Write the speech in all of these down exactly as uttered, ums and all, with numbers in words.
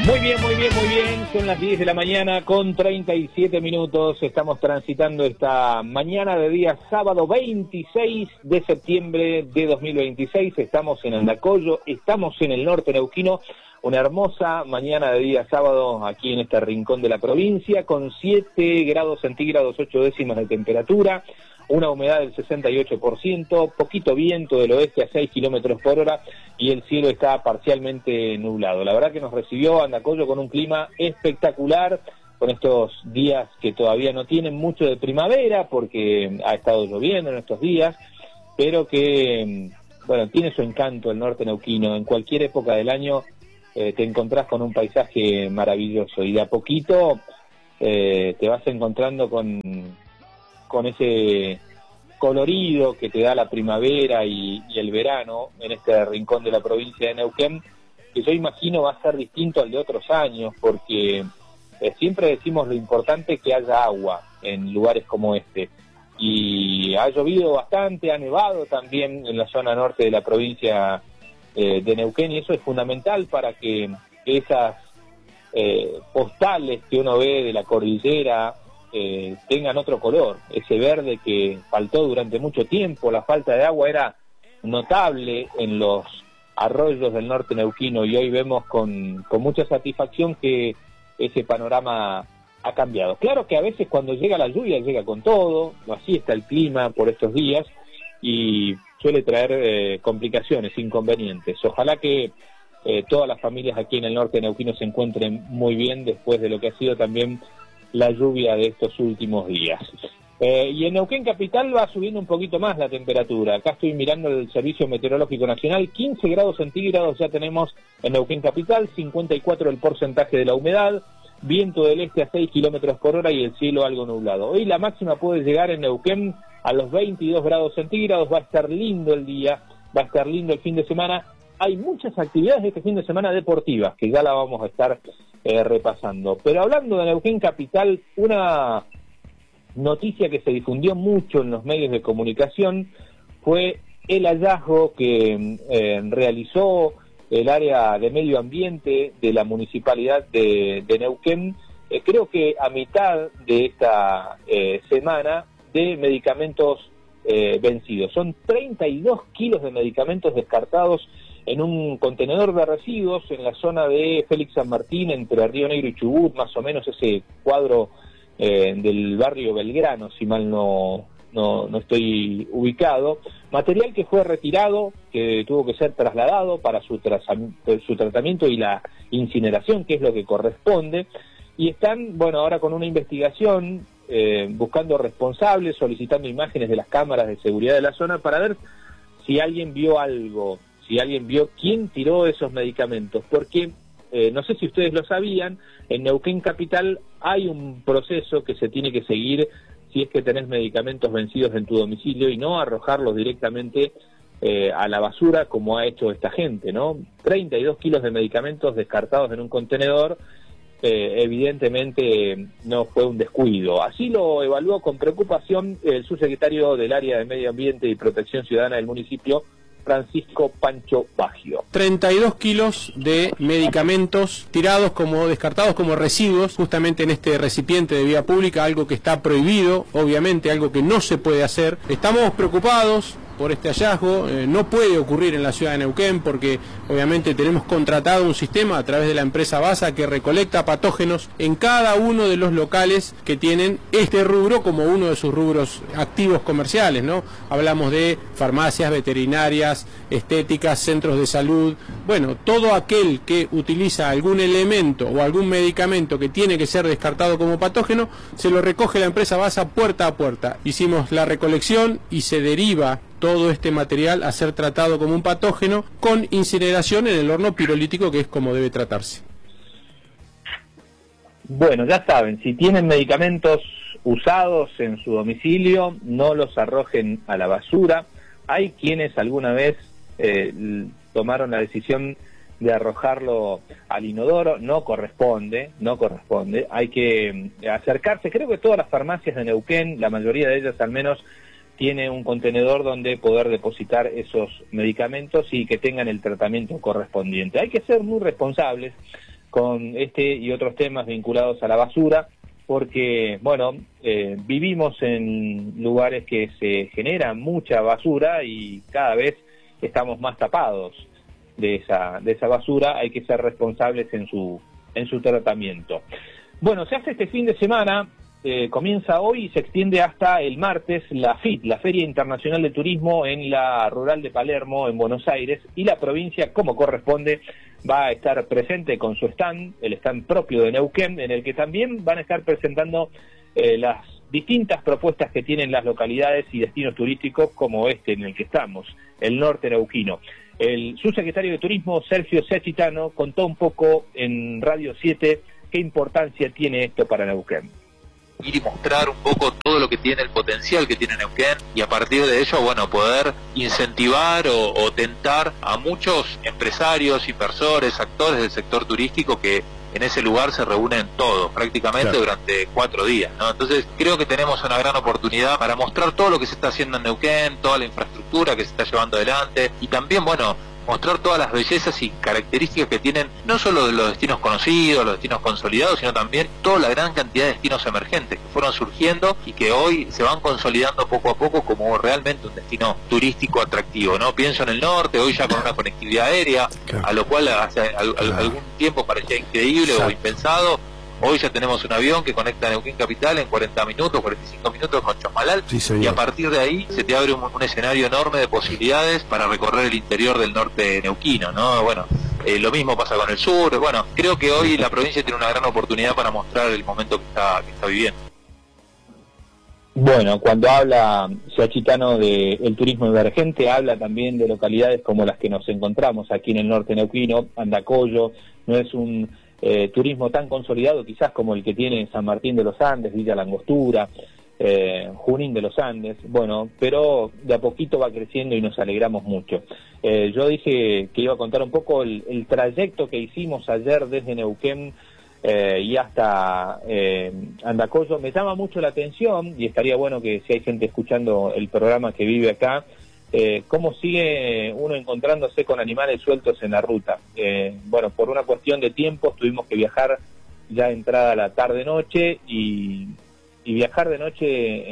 Muy bien, muy bien, muy bien. Son las diez de la mañana con treinta y siete minutos. Estamos transitando esta mañana de día sábado veintiséis de septiembre de dos mil veintiséis. Estamos en Andacollo, estamos en el norte neuquino. Una hermosa mañana de día sábado aquí en este rincón de la provincia con siete grados centígrados, ocho décimas de temperatura. Una humedad del sesenta y ocho por ciento, poquito viento del oeste a seis kilómetros por hora y el cielo está parcialmente nublado. La verdad que nos recibió Andacollo con un clima espectacular, con estos días que todavía no tienen mucho de primavera porque ha estado lloviendo en estos días, pero que, bueno, tiene su encanto el norte neuquino. En cualquier época del año eh, te encontrás con un paisaje maravilloso y de a poquito eh, te vas encontrando con... con ese colorido que te da la primavera y, y el verano en este rincón de la provincia de Neuquén, que yo imagino va a ser distinto al de otros años, porque eh, siempre decimos lo importante que haya agua en lugares como este, y ha llovido bastante, ha nevado también en la zona norte de la provincia eh, de Neuquén, y eso es fundamental para que esas eh, postales que uno ve de la cordillera Eh, tengan otro color, ese verde que faltó durante mucho tiempo. La falta de agua era notable en los arroyos del norte neuquino y hoy vemos con, con mucha satisfacción que ese panorama ha cambiado. Claro que a veces cuando llega la lluvia llega con todo, así está el clima por estos días y suele traer eh, complicaciones, inconvenientes. Ojalá que eh, todas las familias aquí en el norte neuquino se encuentren muy bien después de lo que ha sido también la lluvia de estos últimos días. Eh, y en Neuquén Capital va subiendo un poquito más la temperatura. Acá estoy mirando el Servicio Meteorológico Nacional, quince grados centígrados ya tenemos en Neuquén Capital, cincuenta y cuatro el porcentaje de la humedad, viento del este a seis kilómetros por hora y el cielo algo nublado. Hoy la máxima puede llegar en Neuquén a los veintidós grados centígrados, va a estar lindo el día, va a estar lindo el fin de semana. Hay muchas actividades este fin de semana deportivas, que ya la vamos a estar eh, repasando. Pero hablando de Neuquén Capital, una noticia que se difundió mucho en los medios de comunicación fue el hallazgo que eh, realizó el área de medio ambiente de la municipalidad de, de Neuquén, eh, creo que a mitad de esta eh, semana, de medicamentos eh, vencidos. Son treinta y dos kilos de medicamentos descartados en un contenedor de residuos en la zona de Félix San Martín, entre Río Negro y Chubut, más o menos ese cuadro eh, del barrio Belgrano, si mal no, no, no estoy ubicado. Material que fue retirado, que tuvo que ser trasladado para su, su tratamiento y la incineración, que es lo que corresponde, y están, bueno, ahora con una investigación, eh, buscando responsables, solicitando imágenes de las cámaras de seguridad de la zona para ver si alguien vio algo, si alguien vio quién tiró esos medicamentos, porque eh, no sé si ustedes lo sabían, en Neuquén Capital hay un proceso que se tiene que seguir si es que tenés medicamentos vencidos en tu domicilio y no arrojarlos directamente eh, a la basura como ha hecho esta gente, ¿no? treinta y dos kilos de medicamentos descartados en un contenedor, eh, evidentemente no fue un descuido. Así lo evaluó con preocupación el subsecretario del Área de Medio Ambiente y Protección Ciudadana del municipio, Francisco Pancho Baggio. treinta y dos kilos de medicamentos tirados como descartados como residuos justamente en este recipiente de vía pública, algo que está prohibido, obviamente, algo que no se puede hacer. Estamos preocupados por este hallazgo, eh, no puede ocurrir en la ciudad de Neuquén porque obviamente tenemos contratado un sistema a través de la empresa Basa que recolecta patógenos en cada uno de los locales que tienen este rubro como uno de sus rubros activos comerciales, ¿no? Hablamos de farmacias, veterinarias, estéticas, centros de salud, bueno, todo aquel que utiliza algún elemento o algún medicamento que tiene que ser descartado como patógeno, se lo recoge la empresa Basa puerta a puerta. Hicimos la recolección y se deriva todo este material a ser tratado como un patógeno con incineración en el horno pirolítico, que es como debe tratarse. Bueno, ya saben, si tienen medicamentos usados en su domicilio, no los arrojen a la basura. Hay quienes alguna vez eh, tomaron la decisión de arrojarlo al inodoro, no corresponde, no corresponde. Hay que acercarse, creo que todas las farmacias de Neuquén, la mayoría de ellas al menos, tiene un contenedor donde poder depositar esos medicamentos y que tengan el tratamiento correspondiente. Hay que ser muy responsables, con este y otros temas vinculados a la basura, porque, bueno, eh, vivimos en lugares que se genera mucha basura y cada vez estamos más tapados de esa, de esa basura. Hay que ser responsables en su, en su tratamiento. Bueno, se hace este fin de semana, eh, comienza hoy y se extiende hasta el martes la F I T, la Feria Internacional de Turismo en la Rural de Palermo, en Buenos Aires, y la provincia, como corresponde, va a estar presente con su stand, el stand propio de Neuquén, en el que también van a estar presentando eh, las distintas propuestas que tienen las localidades y destinos turísticos como este en el que estamos, el norte neuquino. El subsecretario de Turismo, Sergio Sechitano, contó un poco en Radio siete qué importancia tiene esto para Neuquén. Ir y mostrar un poco todo lo que tiene, el potencial que tiene Neuquén, y a partir de ello, bueno, poder incentivar o, o tentar a muchos empresarios, inversores, actores del sector turístico que en ese lugar se reúnen todos, prácticamente claro, durante cuatro días, ¿no? Entonces creo que tenemos una gran oportunidad para mostrar todo lo que se está haciendo en Neuquén, toda la infraestructura que se está llevando adelante, y también, bueno, mostrar todas las bellezas y características que tienen no solo de los destinos conocidos, los destinos consolidados, sino también toda la gran cantidad de destinos emergentes que fueron surgiendo y que hoy se van consolidando poco a poco como realmente un destino turístico atractivo, ¿no? Pienso en el norte, hoy ya con una conectividad aérea, claro, a lo cual hace al, al, algún tiempo parecía increíble, exacto, o impensado. Hoy ya tenemos un avión que conecta Neuquén Capital en cuarenta minutos, cuarenta y cinco minutos con Chosmalal, sí, y a partir de ahí se te abre un, un escenario enorme de posibilidades para recorrer el interior del norte neuquino, ¿no? Bueno, eh, lo mismo pasa con el sur. Bueno, creo que hoy la provincia tiene una gran oportunidad para mostrar el momento que está, que está viviendo. Bueno, cuando habla Sechitano del turismo emergente, habla también de localidades como las que nos encontramos aquí en el norte neuquino. Andacollo no es un Eh, turismo tan consolidado quizás como el que tiene San Martín de los Andes, Villa Langostura, eh, Junín de los Andes, bueno, pero de a poquito va creciendo y nos alegramos mucho. Eh, yo dije que iba a contar un poco el, el trayecto que hicimos ayer desde Neuquén eh, y hasta eh, Andacollo. Me llama mucho la atención, y estaría bueno que si hay gente escuchando el programa que vive acá, Eh, cómo sigue uno encontrándose con animales sueltos en la ruta. Eh, bueno, por una cuestión de tiempo tuvimos que viajar ya entrada la tarde-noche, y, y viajar de noche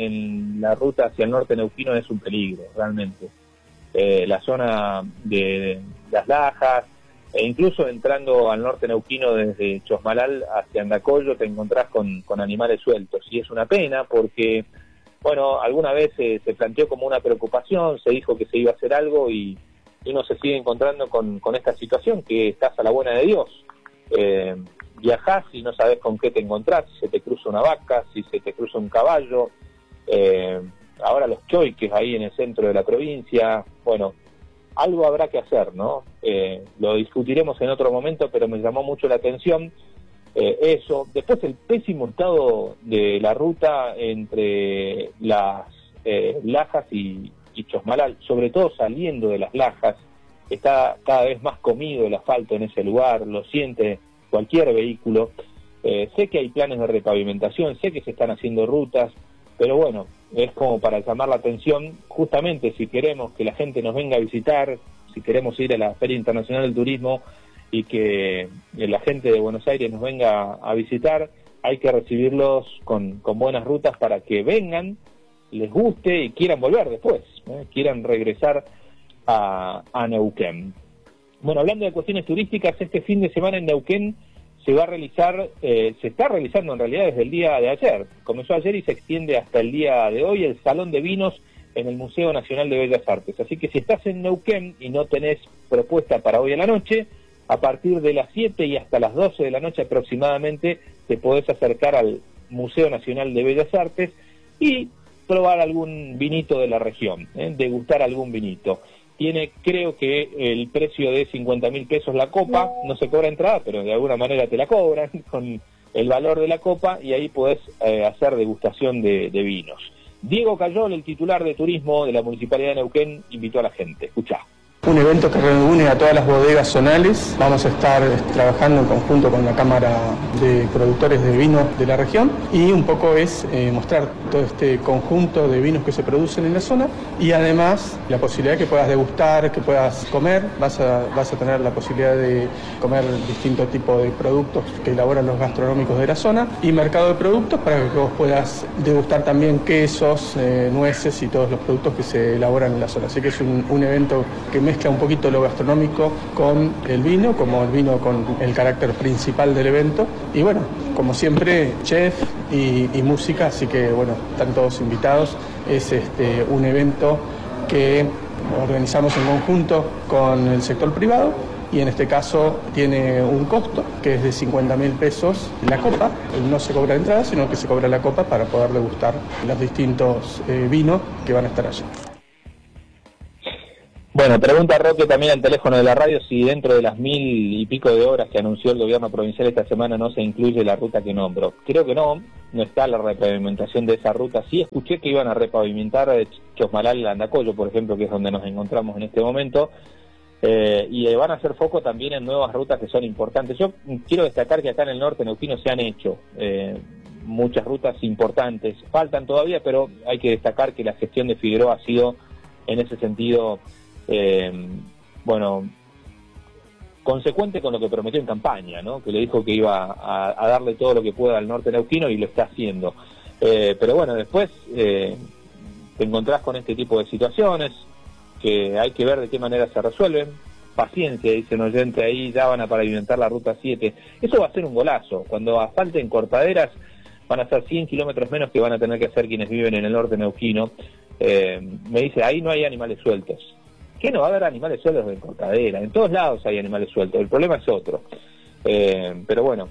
en la ruta hacia el norte neuquino es un peligro, realmente. Eh, la zona de Las Lajas, e incluso entrando al norte neuquino desde Chosmalal hacia Andacollo, te encontrás con, con animales sueltos, y es una pena porque, bueno, alguna vez eh, se planteó como una preocupación, se dijo que se iba a hacer algo, y, y uno se sigue encontrando con, con esta situación, que estás a la buena de Dios. Eh, viajás y no sabes con qué te encontrás, si se te cruza una vaca, si se te cruza un caballo, eh, ahora los choiques ahí en el centro de la provincia. Bueno, algo habrá que hacer, ¿no? Eh, lo discutiremos en otro momento, pero me llamó mucho la atención Eh, eso. Después el pésimo estado de la ruta entre las eh, Lajas y, y Chosmalal, sobre todo saliendo de las Lajas, está cada vez más comido el asfalto en ese lugar, lo siente cualquier vehículo. Eh, sé que hay planes de repavimentación, sé que se están haciendo rutas, pero bueno, es como para llamar la atención, justamente si queremos que la gente nos venga a visitar, si queremos ir a la Feria Internacional del Turismo, y que la gente de Buenos Aires nos venga a visitar, hay que recibirlos con, con buenas rutas para que vengan, les guste y quieran volver después, ¿eh? quieran regresar a, a Neuquén. Bueno, hablando de cuestiones turísticas, este fin de semana en Neuquén se va a realizar, eh, se está realizando en realidad desde el día de ayer, comenzó ayer y se extiende hasta el día de hoy, el Salón de Vinos en el Museo Nacional de Bellas Artes. Así que si estás en Neuquén y no tenés propuesta para hoy a la noche, a partir de las siete y hasta las doce de la noche aproximadamente te podés acercar al Museo Nacional de Bellas Artes y probar algún vinito de la región, ¿eh? degustar algún vinito. Tiene, creo que el precio de cincuenta mil pesos la copa, no se cobra entrada, pero de alguna manera te la cobran con el valor de la copa, y ahí podés eh, hacer degustación de, de vinos. Diego Cayol, el titular de turismo de la Municipalidad de Neuquén, invitó a la gente. Escuchá. Un evento que reúne a todas las bodegas zonales. Vamos a estar trabajando en conjunto con la Cámara de Productores de Vino de la región y un poco es eh, mostrar todo este conjunto de vinos que se producen en la zona y además la posibilidad que puedas degustar, que puedas comer. Vas a, vas a tener la posibilidad de comer distintos tipos de productos que elaboran los gastronómicos de la zona y mercado de productos para que vos puedas degustar también quesos, eh, nueces y todos los productos que se elaboran en la zona. Así que es un, un evento que mezcla un poquito lo gastronómico con el vino, como el vino con el carácter principal del evento. Y bueno, como siempre, chef y, y música, así que bueno, están todos invitados. Es este, un evento que organizamos en conjunto con el sector privado y en este caso tiene un costo que es de cincuenta mil pesos la copa. No se cobra entrada, sino que se cobra la copa para poder degustar los distintos eh, vinos que van a estar allí. Bueno, pregunta Roque también al teléfono de la radio si dentro de las mil y pico de horas que anunció el gobierno provincial esta semana no se incluye la ruta que nombro. Creo que no, no está la repavimentación de esa ruta. Sí escuché que iban a repavimentar Chosmalal, Andacollo, por ejemplo, que es donde nos encontramos en este momento, eh, y van a hacer foco también en nuevas rutas que son importantes. Yo quiero destacar que acá en el norte neuquino se han hecho eh, muchas rutas importantes, faltan todavía, pero hay que destacar que la gestión de Figueroa ha sido en ese sentido... Eh, bueno, consecuente con lo que prometió en campaña, ¿no? Que le dijo que iba a, a darle todo lo que pueda al norte neuquino y lo está haciendo. Eh, pero bueno, después eh, te encontrás con este tipo de situaciones que hay que ver de qué manera se resuelven. Paciencia, dice un oyente ahí, ya van a pavimentar la ruta siete. Eso va a ser un golazo. Cuando asfalten cortaderas van a ser cien kilómetros menos que van a tener que hacer quienes viven en el norte neuquino. Eh, me dice, ahí no hay animales sueltos. ¿Qué no va a haber animales sueltos en cortadera? En todos lados hay animales sueltos, el problema es otro. Eh, pero bueno,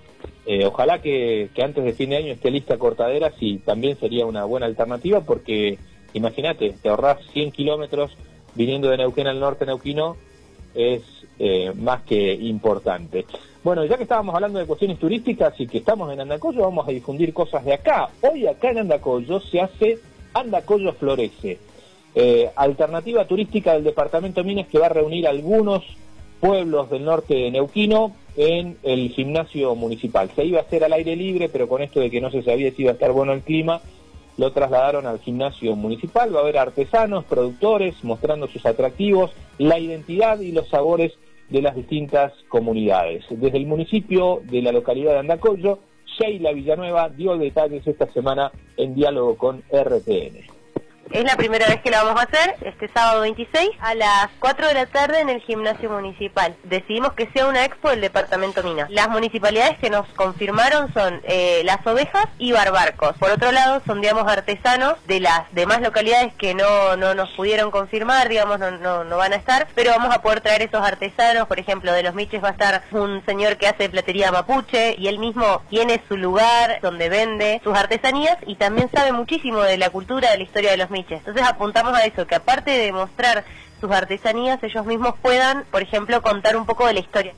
eh, ojalá que, que antes de fin de año esté lista cortaderas y también sería una buena alternativa porque, imagínate, te ahorrás cien kilómetros viniendo de Neuquén al norte neuquino, es eh, más que importante. Bueno, ya que estábamos hablando de cuestiones turísticas y que estamos en Andacollo, vamos a difundir cosas de acá. Hoy acá en Andacollo se hace Andacollo Florece. Eh, alternativa turística del departamento Minas que va a reunir algunos pueblos del norte de neuquino en el gimnasio municipal. Se iba a hacer al aire libre, pero con esto de que no se sabía si iba a estar bueno el clima, lo trasladaron al gimnasio municipal. Va a haber artesanos, productores, mostrando sus atractivos, la identidad y los sabores de las distintas comunidades. Desde el municipio de la localidad de Andacollo, Sheila Villanueva dio detalles esta semana en diálogo con R T N. Es la primera vez que lo vamos a hacer, este sábado veintiséis, a las cuatro de la tarde en el gimnasio municipal. Decidimos que sea una expo del departamento Minas. Las municipalidades que nos confirmaron son eh, Las Ovejas y Barbarcos. Por otro lado, sondeamos artesanos de las demás localidades que no, no nos pudieron confirmar, digamos, no, no, no van a estar, pero vamos a poder traer esos artesanos. Por ejemplo, de los Miches va a estar un señor que hace platería mapuche y él mismo tiene su lugar donde vende sus artesanías y también sabe muchísimo de la cultura, de la historia de los Miches. Entonces apuntamos a eso, que aparte de mostrar sus artesanías, ellos mismos puedan, por ejemplo, contar un poco de la historia.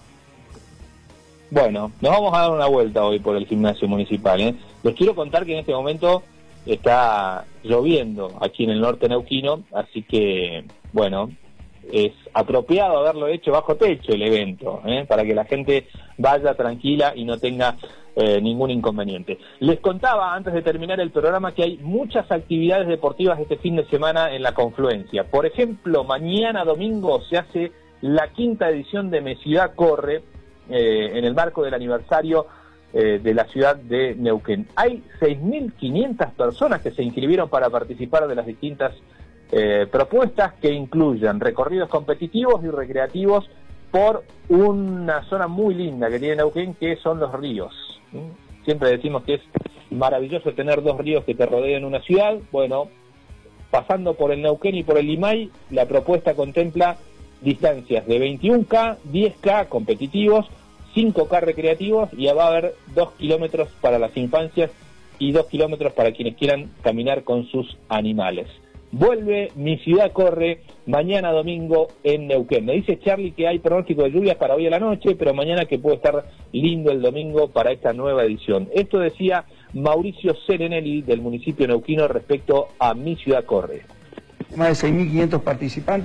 Bueno, nos vamos a dar una vuelta hoy por el gimnasio municipal, ¿eh? Les quiero contar que en este momento está lloviendo aquí en el norte neuquino, así que, bueno, es apropiado haberlo hecho bajo techo el evento, ¿eh? Para que la gente vaya tranquila y no tenga eh, ningún inconveniente. Les contaba antes de terminar el programa que hay muchas actividades deportivas este fin de semana en la confluencia. Por ejemplo, mañana domingo se hace la quinta edición de Mi Ciudad Corre, eh, en el marco del aniversario eh, de la ciudad de Neuquén. Hay seis mil quinientas personas que se inscribieron para participar de las distintas eh, propuestas que incluyen recorridos competitivos y recreativos por una zona muy linda que tiene Neuquén, que son los ríos. Siempre decimos que es maravilloso tener dos ríos que te rodeen una ciudad. Bueno, pasando por el Neuquén y por el Limay, la propuesta contempla distancias de veintiún K, diez K competitivos, cinco K recreativos y va a haber dos kilómetros para las infancias y dos kilómetros para quienes quieran caminar con sus animales. Vuelve Mi Ciudad Corre mañana domingo en Neuquén. Me dice Charlie que hay pronóstico de lluvias para hoy a la noche, pero mañana que puede estar lindo el domingo para esta nueva edición. Esto decía Mauricio Serenelli del municipio neuquino respecto a Mi Ciudad Corre. Más de seis mil quinientos participantes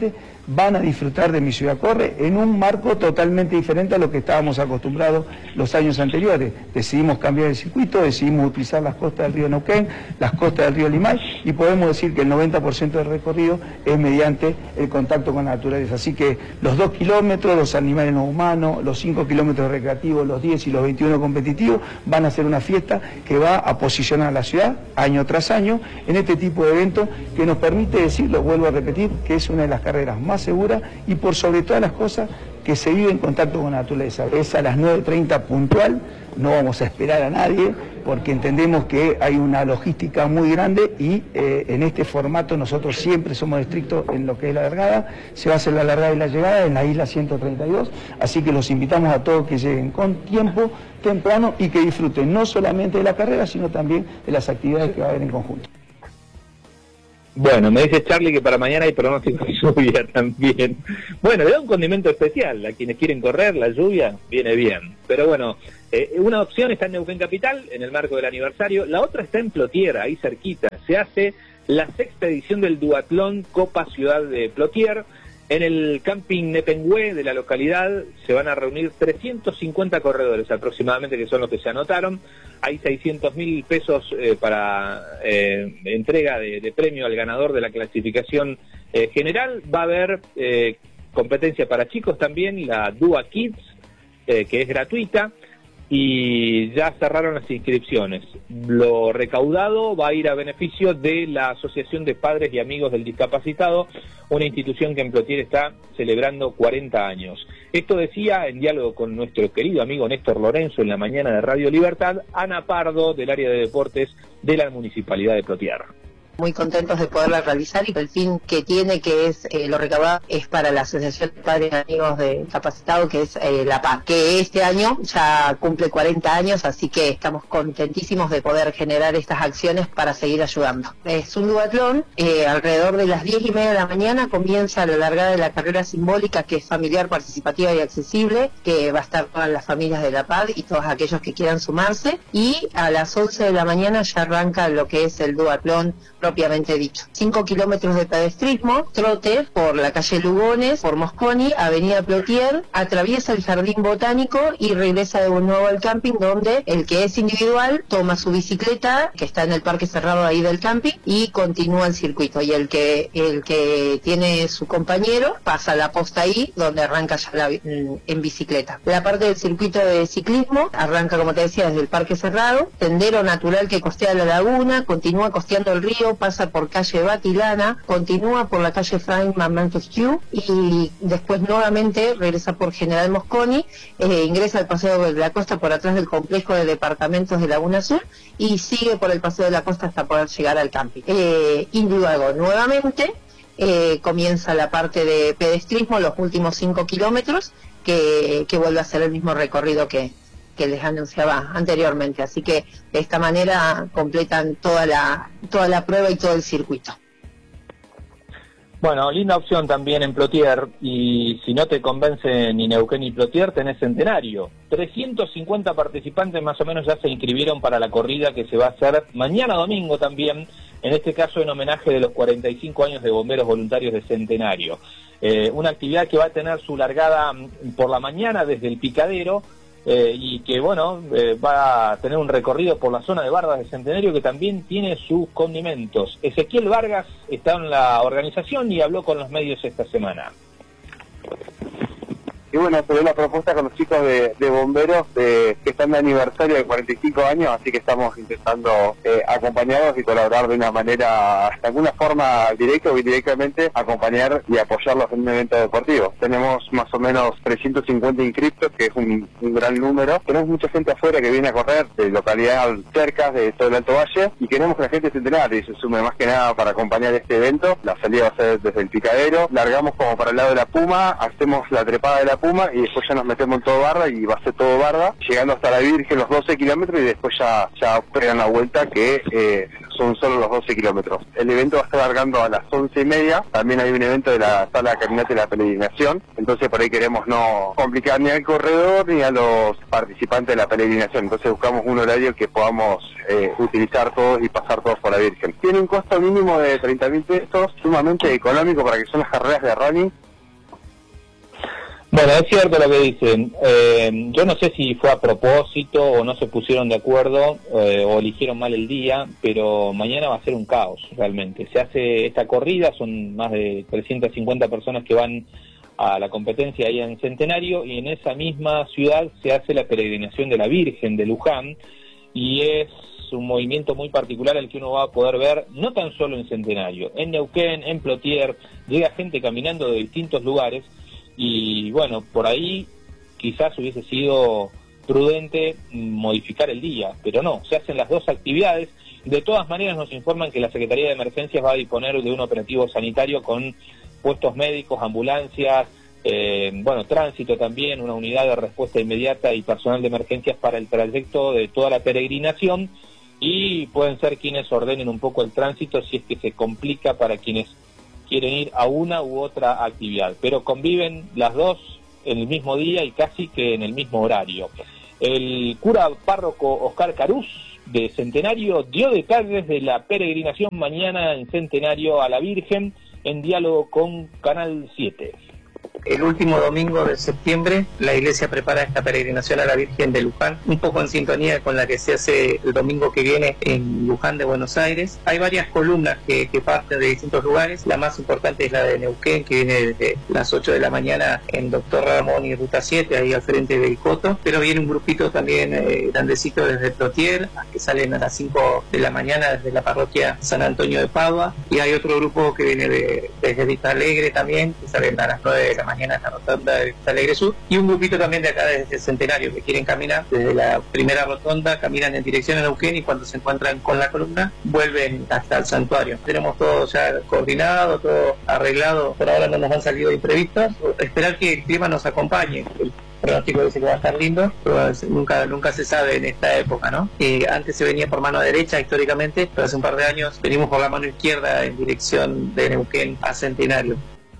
van a disfrutar de Mi Ciudad Corre en un marco totalmente diferente a lo que estábamos acostumbrados los años anteriores. Decidimos cambiar el circuito, decidimos utilizar las costas del río Neuquén, las costas del río Limay, y podemos decir que el noventa por ciento del recorrido es mediante el contacto con la naturaleza. Así que los dos kilómetros, los animales no humanos, los cinco kilómetros recreativos, los diez y los veintiuno competitivos, van a ser una fiesta que va a posicionar a la ciudad año tras año en este tipo de eventos que nos permite decir, lo vuelvo a repetir, que es una de las carreras más seguras y por sobre todas las cosas que se vive en contacto con la naturaleza. Es a las nueve treinta puntual, no vamos a esperar a nadie porque entendemos que hay una logística muy grande y eh, en este formato nosotros siempre somos estrictos en lo que es la largada. Se va a hacer la largada y la llegada en la isla ciento treinta y dos, así que los invitamos a todos que lleguen con tiempo, temprano, y que disfruten no solamente de la carrera, sino también de las actividades que va a haber en conjunto. Bueno, me dice Charlie que para mañana hay pronóstico de lluvia también. Bueno, le da un condimento especial a quienes quieren correr, la lluvia viene bien. Pero bueno, eh, una opción está en Neuquén Capital, en el marco del aniversario. La otra está en Plotier, ahí cerquita. Se hace la sexta edición del duatlón Copa Ciudad de Plotier. En el camping Nepengüe de la localidad se van a reunir trescientos cincuenta corredores aproximadamente, que son los que se anotaron. Hay seiscientos mil pesos eh, para eh, entrega de, de premio al ganador de la clasificación eh, general. Va a haber eh, competencia para chicos también, la Dua Kids, eh, que es gratuita. Y ya cerraron las inscripciones. Lo recaudado va a ir a beneficio de la Asociación de Padres y Amigos del Discapacitado, una institución que en Plotier está celebrando cuarenta años. Esto decía, en diálogo con nuestro querido amigo Néstor Lorenzo en la mañana de Radio Libertad, Ana Pardo, del área de deportes de la Municipalidad de Plotier. Muy contentos de poderla realizar, y el fin que tiene, que es eh, lo recaudado, es para la Asociación de Padres y Amigos de Discapacitados, que es eh, la P A, que este año ya cumple cuarenta años, así que estamos contentísimos de poder generar estas acciones para seguir ayudando. Es un duatlón, eh, alrededor de las diez y media de la mañana comienza la largada de la carrera simbólica, que es familiar, participativa y accesible, que va a estar todas las familias de la P A D y todos aquellos que quieran sumarse, y a las once de la mañana ya arranca lo que es el duatlón propiamente dicho. cinco kilómetros de pedestrismo, trote por la calle Lugones, por Mosconi, avenida Plotier, atraviesa el jardín botánico y regresa de nuevo al camping, donde el que es individual toma su bicicleta, que está en el parque cerrado ahí del camping, y continúa el circuito. Y el que el que tiene su compañero pasa a la posta ahí, donde arranca ya la, en bicicleta. La parte del circuito de ciclismo arranca, como te decía, desde el parque cerrado, sendero natural que costea la laguna, continúa costeando el río, pasa por calle Batilana, continúa por la calle Frank Montesquieu y después nuevamente regresa por General Mosconi, eh, ingresa al Paseo de la Costa por atrás del complejo de departamentos de Laguna Sur y sigue por el Paseo de la Costa hasta poder llegar al camping. Eh, y luego nuevamente eh, comienza la parte de pedestrismo, los últimos cinco kilómetros, que, que vuelve a ser el mismo recorrido que que les anunciaba anteriormente, así que de esta manera completan toda la toda la prueba y todo el circuito. Bueno, linda opción también en Plotier, y si no te convence ni Neuquén ni Plotier, tenés Centenario. trescientos cincuenta participantes más o menos ya se inscribieron para la corrida que se va a hacer mañana domingo también, en este caso en homenaje de los cuarenta y cinco años de Bomberos Voluntarios de Centenario. Eh, una actividad que va a tener su largada por la mañana desde el Picadero, Eh, y que bueno, eh, va a tener un recorrido por la zona de Bardas de Centenario, que también tiene sus condimentos. Ezequiel Vargas está en la organización y habló con los medios esta semana. Y bueno, se ve la propuesta con los chicos de, de bomberos de, que están de aniversario de cuarenta y cinco años, así que estamos intentando eh, acompañarlos y colaborar de una manera, de alguna forma directa o indirectamente, acompañar y apoyarlos en un evento deportivo. Tenemos más o menos trescientos cincuenta inscriptos, que es un, un gran número. Tenemos mucha gente afuera que viene a correr de localidades cercas de todo el Alto Valle, y queremos que la gente se entere y se sume más que nada para acompañar este evento. La salida va a ser desde el Picadero, largamos como para el lado de la Puma, hacemos la trepada de la Puma y después ya nos metemos en todo barda y va a ser todo barda, llegando hasta la Virgen los doce kilómetros y después ya, ya pegan la vuelta, que eh, son solo los doce kilómetros. El evento va a estar largando a las once y media, también hay un evento de la sala de caminata y la peregrinación, entonces por ahí queremos no complicar ni al corredor ni a los participantes de la peregrinación, entonces buscamos un horario que podamos eh, utilizar todos y pasar todos por la Virgen. Tiene un costo mínimo de treinta mil pesos, sumamente económico para que son las carreras de running. Bueno, es cierto lo que dicen. Eh, yo no sé si fue a propósito o no se pusieron de acuerdo eh, o eligieron mal el día, pero mañana va a ser un caos realmente. Se hace esta corrida, son más de trescientas cincuenta personas que van a la competencia ahí en Centenario, y en esa misma ciudad se hace la peregrinación de la Virgen de Luján, y es un movimiento muy particular el que uno va a poder ver no tan solo en Centenario, en Neuquén, en Plotier, llega gente caminando de distintos lugares, y bueno, por ahí quizás hubiese sido prudente modificar el día, pero no, se hacen las dos actividades. De todas maneras nos informan que la Secretaría de Emergencias va a disponer de un operativo sanitario con puestos médicos, ambulancias, eh, bueno, tránsito también, una unidad de respuesta inmediata y personal de emergencias para el trayecto de toda la peregrinación, y pueden ser quienes ordenen un poco el tránsito si es que se complica para quienes quieren ir a una u otra actividad, pero conviven las dos en el mismo día y casi que en el mismo horario. El cura párroco Oscar Carús de Centenario dio detalles de la peregrinación mañana en Centenario a la Virgen en diálogo con Canal siete. El último domingo de septiembre la iglesia prepara esta peregrinación a la Virgen de Luján, un poco en sintonía con la que se hace el domingo que viene en Luján de Buenos Aires. Hay varias columnas que, que parten de distintos lugares. La más importante es la de Neuquén, que viene desde las ocho de la mañana en Doctor Ramón y Ruta siete, ahí al frente del Coto, pero viene un grupito también eh, grandecito desde Plotier, que salen a las cinco de la mañana desde la parroquia San Antonio de Padua, y hay otro grupo que viene de, desde Vista Alegre también, que salen a las nueve de la mañana en la rotonda de Vista Alegre Sur, y un grupito también de acá desde el Centenario que quieren caminar desde la primera rotonda, caminan en dirección a Neuquén, y cuando se encuentran con la columna vuelven hasta el santuario. Tenemos todo ya coordinado, todo arreglado, por ahora no nos han salido imprevistos, esperar que el clima nos acompañe. El pronóstico dice que va a estar lindo, pero nunca nunca se sabe en esta época, ¿no? Eh, antes se venía por mano derecha históricamente, pero hace un par de años venimos por la mano izquierda en dirección de Neuquén a Centenario.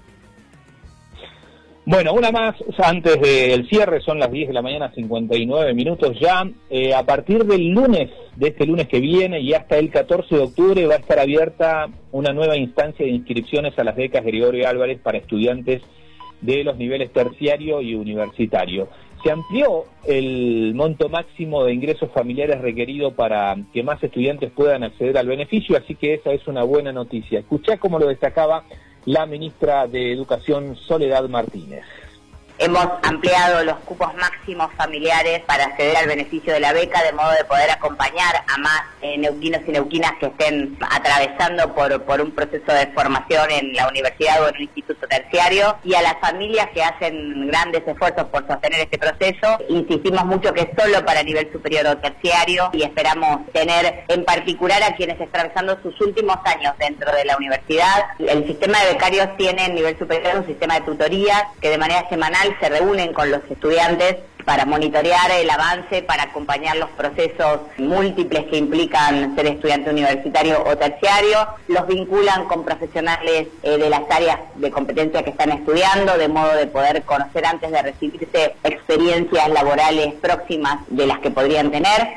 Bueno, una más antes del cierre, son las diez de la mañana, cincuenta y nueve minutos ya. Eh, a partir del lunes, de este lunes que viene y hasta el catorce de octubre, va a estar abierta una nueva instancia de inscripciones a las becas Gregorio Álvarez para estudiantes de los niveles terciario y universitario. Se amplió el monto máximo de ingresos familiares requerido para que más estudiantes puedan acceder al beneficio, así que esa es una buena noticia. Escuchá cómo lo destacaba la ministra de Educación, Soledad Martínez. Hemos ampliado los cupos máximos familiares para acceder al beneficio de la beca, de modo de poder acompañar a más eh, neuquinos y neuquinas que estén atravesando por, por un proceso de formación en la universidad o en un instituto terciario, y a las familias que hacen grandes esfuerzos por sostener este proceso. Insistimos mucho que es solo para nivel superior o terciario, y esperamos tener en particular a quienes están atravesando sus últimos años dentro de la universidad. El sistema de becarios tiene en nivel superior un sistema de tutorías que de manera semanal se reúnen con los estudiantes para monitorear el avance, para acompañar los procesos múltiples que implican ser estudiante universitario o terciario, los vinculan con profesionales eh, de las áreas de competencia que están estudiando, de modo de poder conocer antes de recibirse experiencias laborales próximas de las que podrían tener.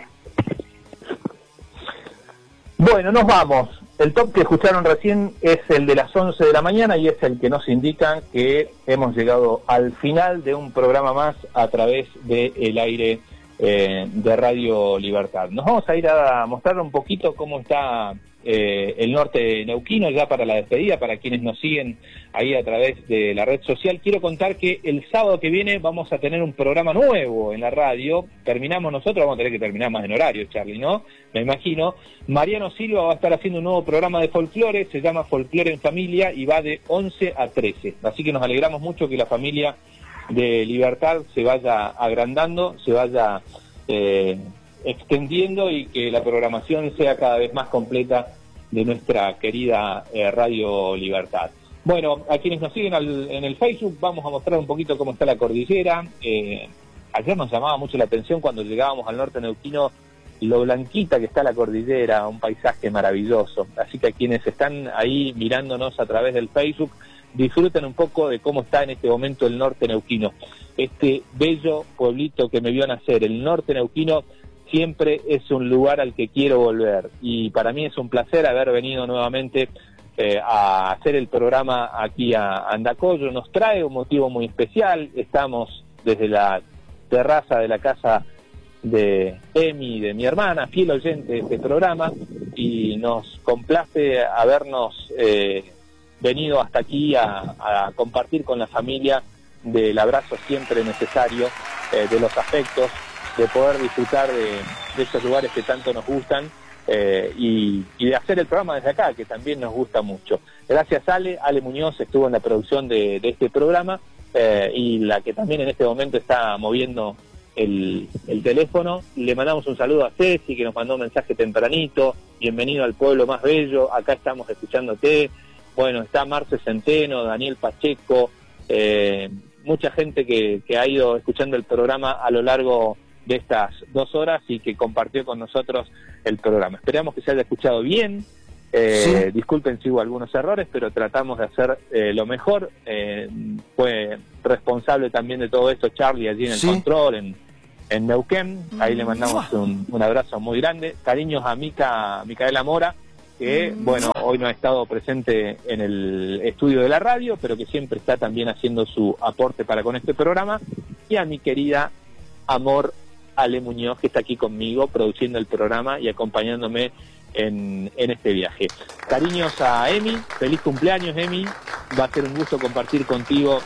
Bueno, nos vamos. El top que escucharon recién es el de las once de la mañana y es el que nos indica que hemos llegado al final de un programa más a través del aire eh, de Radio Libertad. Nos vamos a ir a mostrar un poquito cómo está eh, el norte neuquino ya para la despedida, para quienes nos siguen ahí a través de la red social. Quiero contar que el sábado que viene vamos a tener un programa nuevo en la radio. Terminamos nosotros, vamos a tener que terminar más en horario, Charlie, ¿no? Me imagino. Mariano Silva va a estar haciendo un nuevo programa de folclore, se llama Folclore en Familia y va de once a trece. Así que nos alegramos mucho que la familia de Libertad se vaya agrandando, se vaya eh, extendiendo y que la programación sea cada vez más completa de nuestra querida eh, Radio Libertad. Bueno, a quienes nos siguen al, en el Facebook vamos a mostrar un poquito cómo está la cordillera. Eh, ayer nos llamaba mucho la atención cuando llegábamos al norte neuquino lo blanquita que está la cordillera, un paisaje maravilloso. Así que a quienes están ahí mirándonos a través del Facebook, disfruten un poco de cómo está en este momento el norte neuquino. Este bello pueblito que me vio nacer, el norte neuquino, siempre es un lugar al que quiero volver. Y para mí es un placer haber venido nuevamente eh, a hacer el programa aquí a Andacollo. Nos trae un motivo muy especial. Estamos desde la terraza de la casa de Emi, de mi hermana, fiel oyente de este programa, y nos complace habernos eh, venido hasta aquí a, a compartir con la familia del abrazo siempre necesario, eh, de los afectos, de poder disfrutar de, de esos lugares que tanto nos gustan, eh, y, y de hacer el programa desde acá, que también nos gusta mucho. Gracias Ale, Ale Muñoz estuvo en la producción de, de este programa, eh, y la que también en este momento está moviendo el, el teléfono. Le mandamos un saludo a Ceci, que nos mandó un mensaje tempranito: bienvenido al pueblo más bello, acá estamos escuchándote. Bueno, está Marce Centeno, Daniel Pacheco, eh, mucha gente que, que ha ido escuchando el programa a lo largo de estas dos horas y que compartió con nosotros el programa. Esperamos que se haya escuchado bien. Eh, sí. Disculpen si hubo algunos errores, pero tratamos de hacer eh, lo mejor. Eh, fue responsable también de todo esto Charlie allí en el sí. control, en, en Neuquén. Ahí le mandamos un, un abrazo muy grande. Cariños a Mica, Micaela Mora, que bueno, hoy no ha estado presente en el estudio de la radio, pero que siempre está también haciendo su aporte para con este programa. Y a mi querida Amor Ale Muñoz, que está aquí conmigo produciendo el programa y acompañándome En, en este viaje. Cariños a Emi, feliz cumpleaños Emi, va a ser un gusto compartir contigo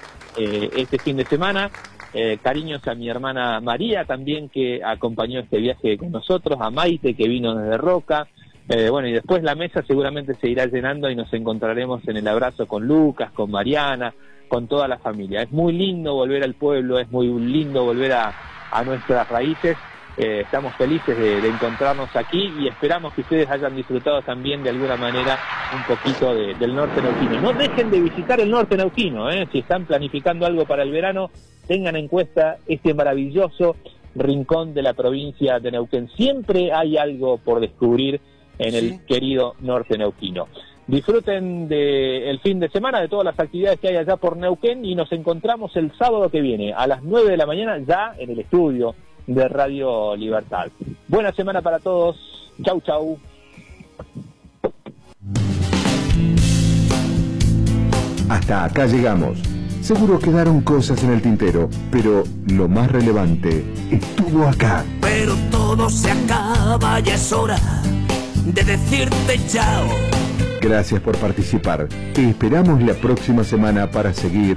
eh, este fin de semana. Eh, cariños a mi hermana María también, que acompañó este viaje con nosotros, a Maite, que vino desde Roca. Eh, bueno, y después la mesa seguramente se irá llenando y nos encontraremos en el abrazo con Lucas, con Mariana, con toda la familia. Es muy lindo volver al pueblo, es muy lindo volver a, a nuestras raíces. Eh, estamos felices de, de encontrarnos aquí y esperamos que ustedes hayan disfrutado también de alguna manera un poquito de, del norte neuquino. No dejen de visitar el norte neuquino, ¿eh? Si están planificando algo para el verano, tengan en cuenta este maravilloso rincón de la provincia de Neuquén. Siempre hay algo por descubrir en el sí. querido norte neuquino. Disfruten del fin de semana, de todas las actividades que hay allá por Neuquén, y nos encontramos el sábado que viene a las nueve de la mañana ya en el estudio de Radio Libertad. Buena semana para todos. Chau, chau. Hasta acá llegamos. Seguro quedaron cosas en el tintero, pero lo más relevante estuvo acá. Pero todo se acaba, ya es hora de decirte chao. Gracias por participar. Te esperamos la próxima semana para seguir